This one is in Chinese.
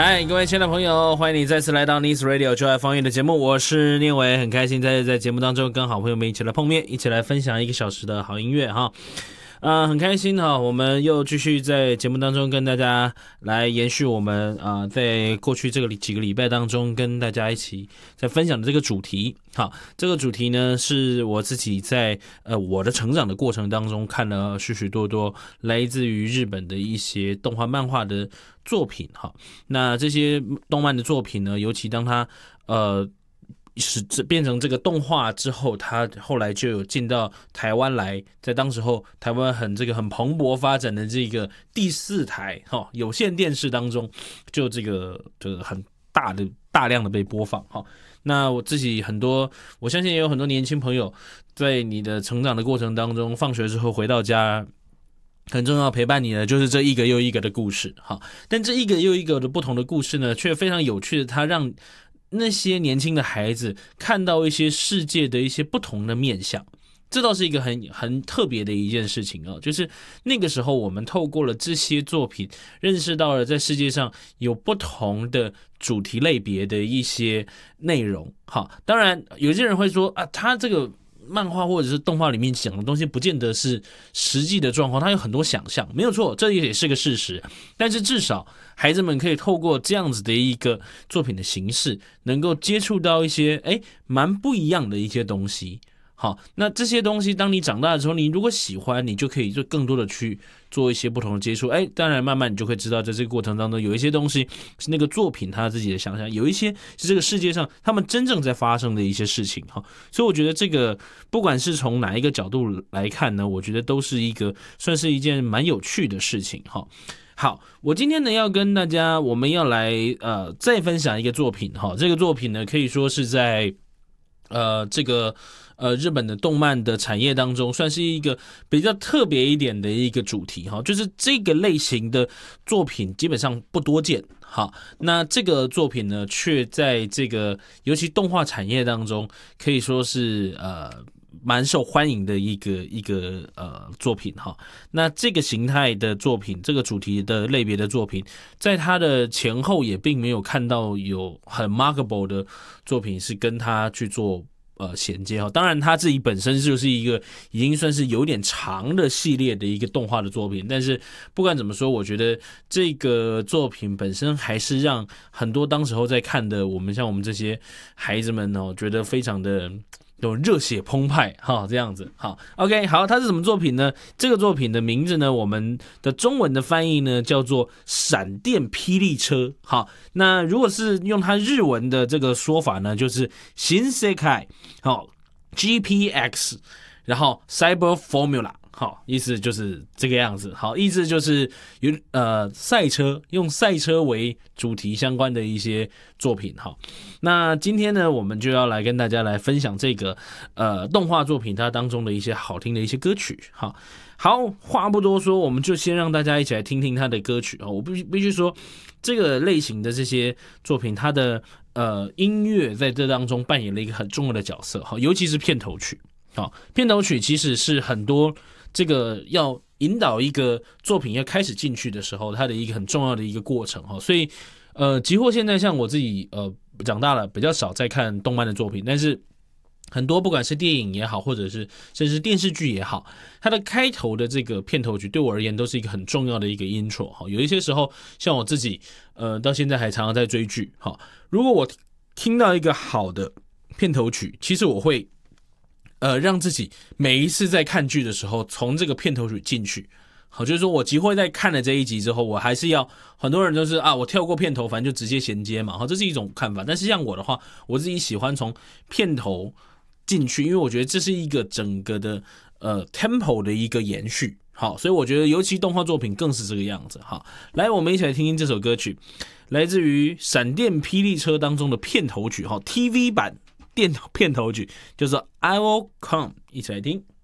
嗨，各位亲爱的朋友，欢迎你再次来到 Nice Radio 就爱方言的节目，我是念伟，很开心在节目当中跟好朋友们一起来碰面，一起来分享1个小时的好音乐哈。很开心哈，我们又继续在节目当中跟大家来延续我们在过去这个几个礼拜当中跟大家一起在分享的这个主题。好，这个主题呢是我自己在我的成长的过程当中看了许许多多来自于日本的一些动画漫画的作品哈。那这些动漫的作品呢，尤其当它是变成这个动画之后，他后来就有进到台湾来，在当时候台湾很蓬勃发展的这个第4台有线电视当中，就这个很大量的被播放哈。那我自己我相信也有很多年轻朋友在你的成长的过程当中，放学之后回到家，很重要陪伴你的就是这一个又一个的故事哈。但这一个又一个的不同的故事呢，却非常有趣的，它让那些年轻的孩子看到一些世界的一些不同的面向，这倒是一个很特别的一件事情哦。就是那个时候我们透过了这些作品，认识到了在世界上有不同的主题类别的一些内容。好，当然有些人会说他这个漫画或者是动画里面讲的东西不见得是实际的状况，它有很多想象，没有错，这也是个事实。但是至少孩子们可以透过这样子的一个作品的形式，能够接触到一些蛮不一样的一些东西。好，那这些东西当你长大的时候，你如果喜欢，你就可以做更多的去做一些不同的接触。当然慢慢你就会知道，在这个过程当中，有一些东西是那个作品他自己的想象，有一些是这个世界上他们真正在发生的一些事情。所以我觉得这个不管是从哪一个角度来看呢，我觉得都是算是一件蛮有趣的事情。好，我今天呢要跟大家，我们要来再分享一个作品。这个作品呢可以说是在日本的动漫的产业当中，算是一个比较特别一点的一个主题哈，就是这个类型的作品基本上不多见。好，那这个作品呢，却在这个尤其动画产业当中，可以说是蛮受欢迎的一个作品哈。那这个形态的作品，这个主题的类别的作品，在它的前后也并没有看到有很 remarkable 的作品是跟它去做衔接哈。当然他自己本身就是一个已经算是有点长的系列的一个动画的作品，但是不管怎么说，我觉得这个作品本身还是让很多当时候在看的像我们这些孩子们觉得非常的有热血澎湃哈，这样子。好 ，OK， 好，它是什么作品呢？这个作品的名字呢，我们的中文的翻译呢叫做闪电霹雳车。好，那如果是用它日文的这个说法呢，就是新世界，好 GPX， 然后 Cyber Formula。好，意思就是这个样子。好，意思就是赛车，用赛车为主题相关的一些作品。好，那今天呢，我们就要来跟大家来分享这个动画作品它当中的一些好听的一些歌曲。好，话不多说，我们就先让大家一起来听听它的歌曲。我必须说，这个类型的这些作品，它的音乐在这当中扮演了一个很重要的角色。好，尤其是片头曲。好，片头曲其实是很多这个要引导一个作品要开始进去的时候，它的一个很重要的一个过程。所以几乎现在像我自己长大了比较少在看动漫的作品，但是很多不管是电影也好，或者是甚至是电视剧也好，它的开头的这个片头曲对我而言都是一个很重要的一个 intro。有一些时候像我自己到现在还常常在追剧，如果我听到一个好的片头曲，其实我会让自己每一次在看剧的时候从这个片头曲进去。好，就是说我几乎在看了这一集之后，我还是要，很多人都是我跳过片头，反正就直接衔接嘛。好，这是一种看法。但是像我的话，我自己喜欢从片头进去，因为我觉得这是一个整个的tempo 的一个延续。好，所以我觉得尤其动画作品更是这个样子。好，来我们一起来听听这首歌曲，来自于闪电霹雳车当中的片头曲，TV 版片头曲，就是 I Will Come， 一起来听。